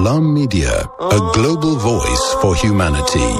Alarm Media, a global voice for humanity.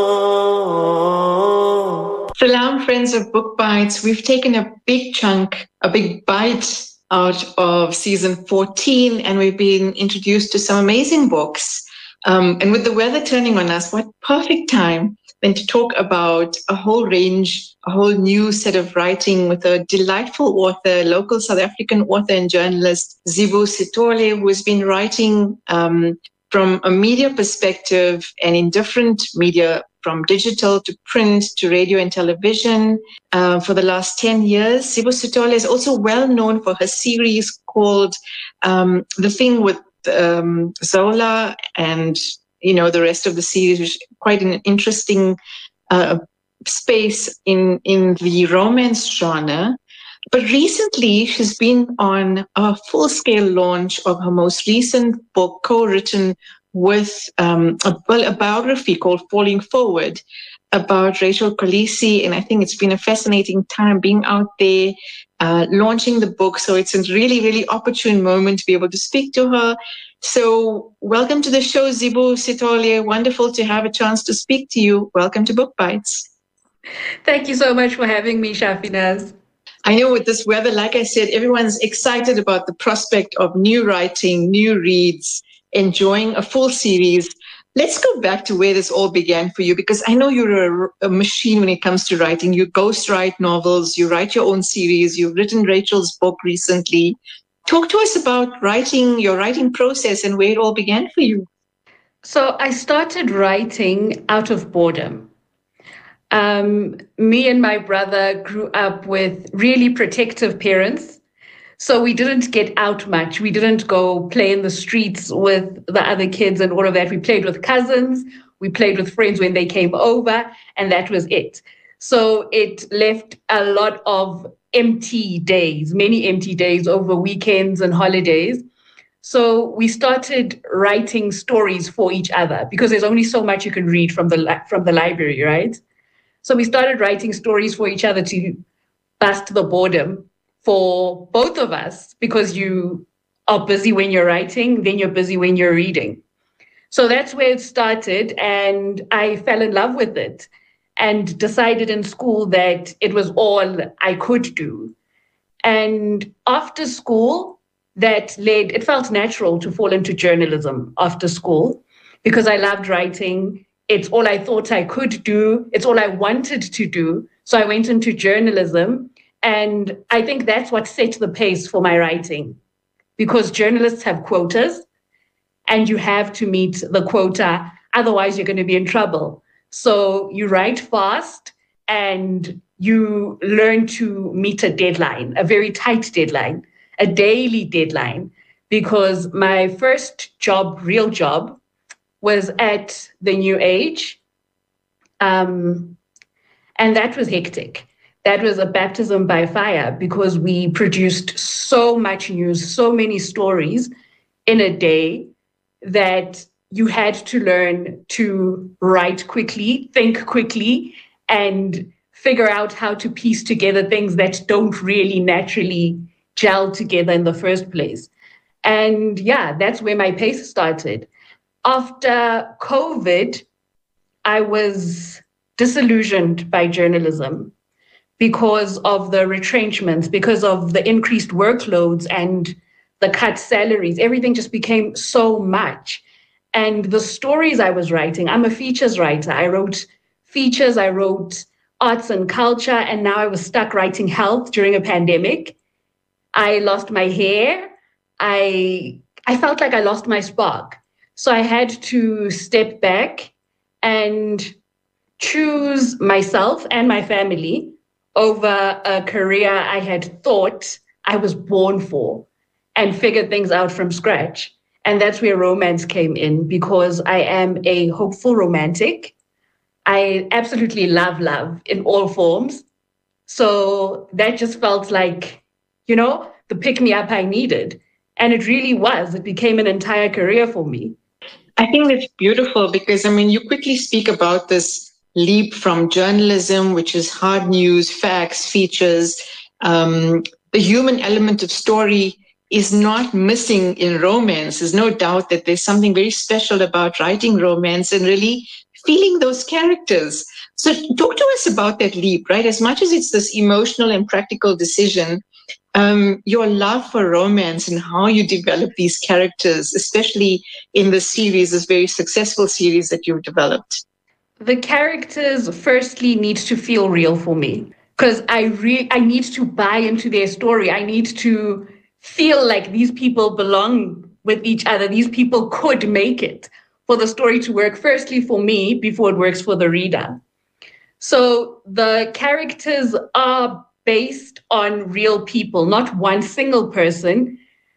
Salam, friends of Book Bites. We've taken a big bite out of season 14, and we've been introduced to some amazing books. And with the weather turning on us, what perfect time than to talk about a whole new set of writing with a delightful author, local South African author and journalist, Zibu Sithole, who has been writing from a media perspective and in different media, from digital to print to radio and television for the last 10 years. Zibu Sithole is also well known for her series called The Thing with Zola and, the rest of the series, which is quite an interesting space in the romance genre. But recently, she's been on a full-scale launch of her most recent book, co-written with a biography called Falling Forward about Rachel Kolisi. And I think it's been a fascinating time being out there, launching the book. So it's a really, really opportune moment to be able to speak to her. So welcome to the show, Zibu Sithole. Wonderful to have a chance to speak to you. Welcome to Book Bites. Thank you so much for having me, Shafinaz. I know with this weather, like I said, everyone's excited about the prospect of new writing, new reads, enjoying a full series. Let's go back to where this all began for you, because I know you're a machine when it comes to writing. You ghostwrite novels, you write your own series, you've written Rachel's book recently. Talk to us about your writing process and where it all began for you. So I started writing out of boredom. Me and my brother grew up with really protective parents. So we didn't get out much. We didn't go play in the streets with the other kids and all of that. We played with cousins. We played with friends when they came over, and that was it. So it left a lot of empty days, many empty days over weekends and holidays. So we started writing stories for each other because there's only so much you can read from the library, right? So we started writing stories for each other to bust the boredom for both of us, because you are busy when you're writing, then you're busy when you're reading. So that's where it started, and I fell in love with it and decided in school that it was all I could do. And after school, it felt natural to fall into journalism after school because I loved writing. It's all I thought I could do. It's all I wanted to do. So I went into journalism. And I think that's what set the pace for my writing, because journalists have quotas and you have to meet the quota. Otherwise, you're going to be in trouble. So you write fast and you learn to meet a deadline, a very tight deadline, a daily deadline, because my first job, real job, was at the New Age. And that was hectic. That was a baptism by fire because we produced so much news, so many stories in a day that you had to learn to write quickly, think quickly, and figure out how to piece together things that don't really naturally gel together in the first place. And yeah, that's where my pace started. After COVID, I was disillusioned by journalism because of the retrenchments, because of the increased workloads and the cut salaries. Everything just became so much. And the stories I was writing, I'm a features writer. I wrote features, I wrote arts and culture, and now I was stuck writing health during a pandemic. I lost my hair. I felt like I lost my spark. So I had to step back and choose myself and my family over a career I had thought I was born for and figure things out from scratch. And that's where romance came in, because I am a hopeful romantic. I absolutely love love in all forms. So that just felt like, the pick-me-up I needed. And it really was. It became an entire career for me. I think that's beautiful because, you quickly speak about this leap from journalism, which is hard news, facts, features, the human element of story, is not missing in romance. There's no doubt that there's something very special about writing romance and really feeling those characters. So talk to us about that leap, right? As much as it's this emotional and practical decision, your love for romance and how you develop these characters, especially in the series, this very successful series that you've developed. The characters firstly need to feel real for me, because I need to buy into their story. I need to feel like these people belong with each other. These people could make it for the story to work, firstly for me, before it works for the reader. So the characters are based on real people, not one single person,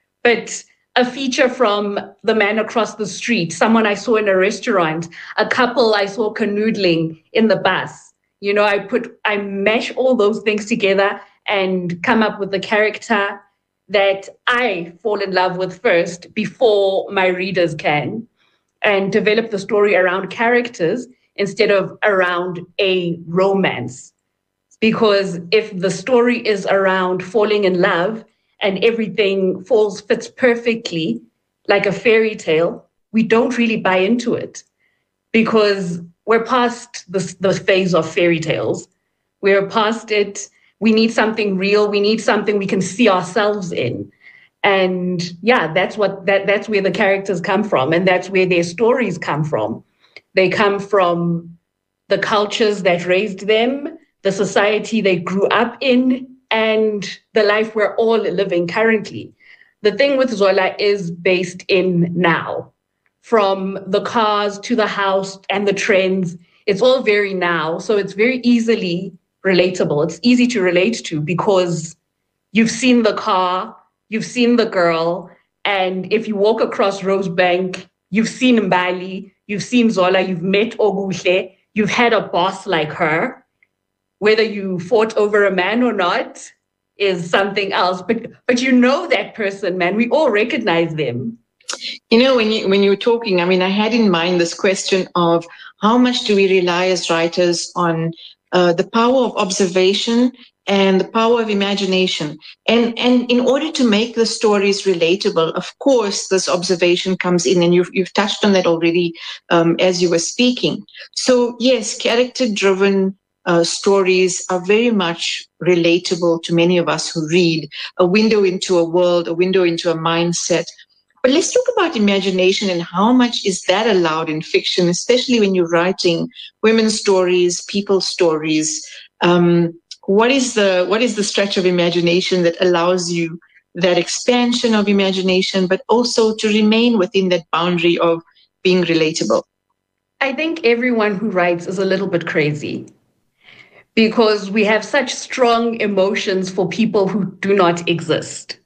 but a feature from the man across the street, someone I saw in a restaurant, a couple I saw canoodling in the bus. You know, I mesh all those things together and come up with the character that I fall in love with first before my readers can, and develop the story around characters instead of around a romance. Because if the story is around falling in love and everything fits perfectly like a fairy tale, we don't really buy into it, because we're past the phase of fairy tales. We're past it. We need something real. We need something we can see ourselves in. And yeah, that's where the characters come from, and that's where their stories come from. They come from the cultures that raised them, the society they grew up in, and the life we're all living currently. The thing with Zola is based in now. From the cars to the house and the trends, it's all very now. So it's very easily relatable. It's easy to relate to because you've seen the car, you've seen the girl, and if you walk across Rosebank, you've seen Mbali, you've seen Zola, you've met Oguhle, you've had a boss like her. Whether you fought over a man or not is something else, but you know that person, man. We all recognize them. You know, when you were talking, I mean, I had in mind this question of how much do we rely as writers on the power of observation and the power of imagination. And in order to make the stories relatable, of course, this observation comes in, and you've touched on that already as you were speaking. So yes, character-driven stories are very much relatable to many of us who read, a window into a world, a window into a mindset. But let's talk about imagination and how much is that allowed in fiction, especially when you're writing women's stories, people's stories. What is the stretch of imagination that allows you that expansion of imagination, but also to remain within that boundary of being relatable? I think everyone who writes is a little bit crazy, because we have such strong emotions for people who do not exist.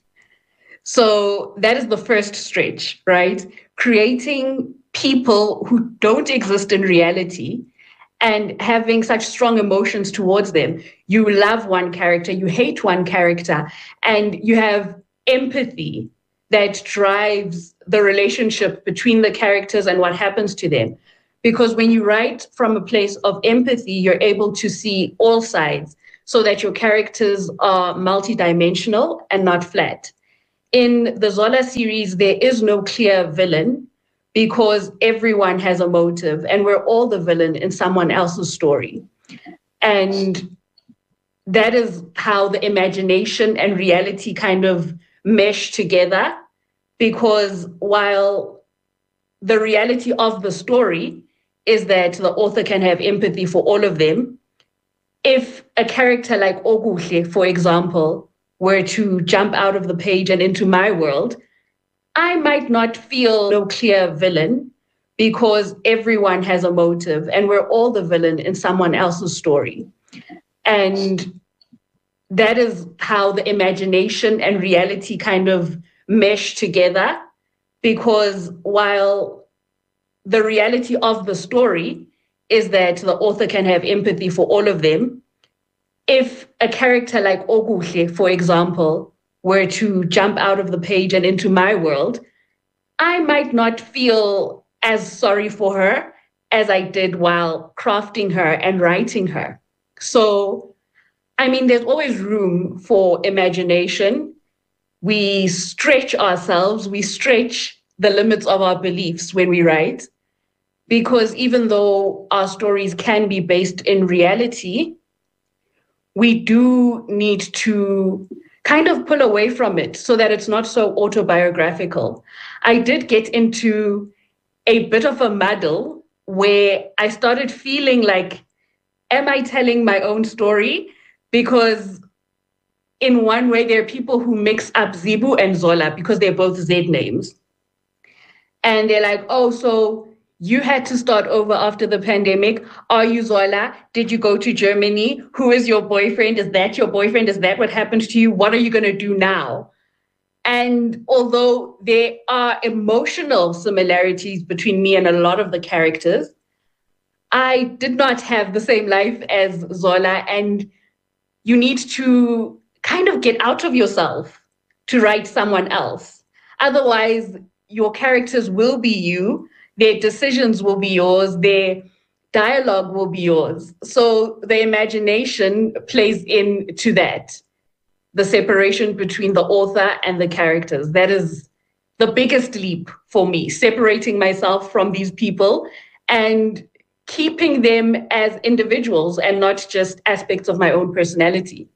So that is the first stretch, right? Creating people who don't exist in reality and having such strong emotions towards them. You love one character, you hate one character, and you have empathy that drives the relationship between the characters and what happens to them. Because when you write from a place of empathy, you're able to see all sides so that your characters are multidimensional and not flat. In the Zola series, there is no clear villain because everyone has a motive and we're all the villain in someone else's story. And that is how the imagination and reality kind of mesh together, because while the reality of the story is that the author can have empathy for all of them, if a character like Oguhle, for example, were to jump out of the page and into my world, I might not feel no clear villain because everyone has a motive and we're all the villain in someone else's story. And that is how the imagination and reality kind of mesh together, because while the reality of the story is that the author can have empathy for all of them, if a character like Oguhle, for example, were to jump out of the page and into my world, I might not feel as sorry for her as I did while crafting her and writing her. So, I mean, there's always room for imagination. we stretch ourselves, we stretch the limits of our beliefs when we write, because even though our stories can be based in reality, we do need to kind of pull away from it so that it's not so autobiographical. I did get into a bit of a muddle where I started feeling like, am I telling my own story? Because in one way, there are people who mix up Zebu and Zola because they're both Z names. And they're like, oh, so you had to start over after the pandemic. Are you Zola? Did you go to Germany? Who is your boyfriend? Is that your boyfriend? Is that what happened to you? What are you going to do now? And although there are emotional similarities between me and a lot of the characters, I did not have the same life as Zola. And you need to kind of get out of yourself to write someone else. Otherwise, your characters will be you, their decisions will be yours, their dialogue will be yours. So the imagination plays into that, the separation between the author and the characters. That is the biggest leap for me, separating myself from these people and keeping them as individuals and not just aspects of my own personality.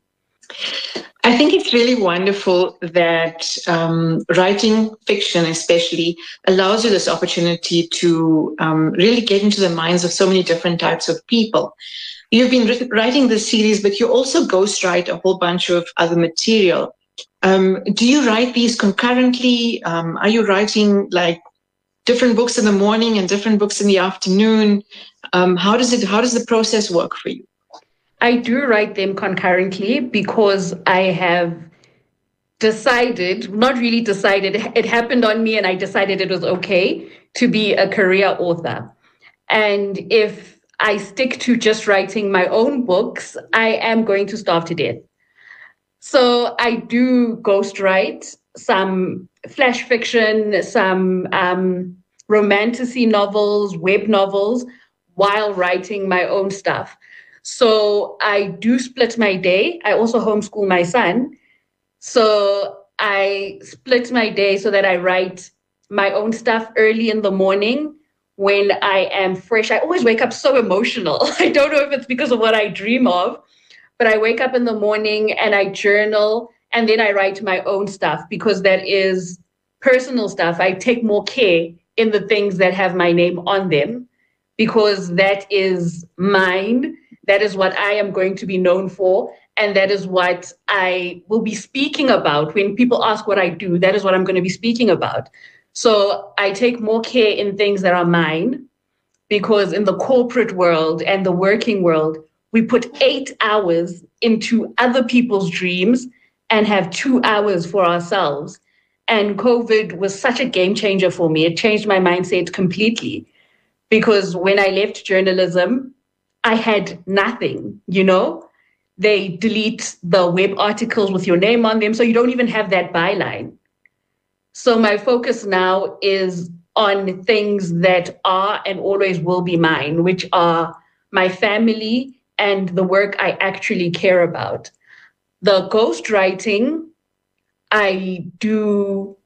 I think it's really wonderful that writing fiction especially allows you this opportunity to really get into the minds of so many different types of people. You've been writing this series, but you also ghostwrite a whole bunch of other material. Do you write these concurrently? Are you writing like different books in the morning and different books in the afternoon? How does the process work for you? I do write them concurrently because I have decided, not really decided, it happened on me and I decided it was okay to be a career author. And if I stick to just writing my own books, I am going to starve to death. So I do ghostwrite some flash fiction, some romantasy novels, web novels, while writing my own stuff. So I do split my day. I also homeschool my son. So I split my day so that I write my own stuff early in the morning when I am fresh. I always wake up so emotional. I don't know if it's because of what I dream of, but I wake up in the morning and I journal and then I write my own stuff because that is personal stuff. I take more care in the things that have my name on them because that is mine. That is what I am going to be known for. And that is what I will be speaking about. When people ask what I do, that is what I'm going to be speaking about. So I take more care in things that are mine because in the corporate world and the working world, we put 8 hours into other people's dreams and have 2 hours for ourselves. And COVID was such a game changer for me. It changed my mindset completely because when I left journalism, I had nothing, They delete the web articles with your name on them, so you don't even have that byline. So my focus now is on things that are and always will be mine, which are my family and the work I actually care about. The ghostwriting, I do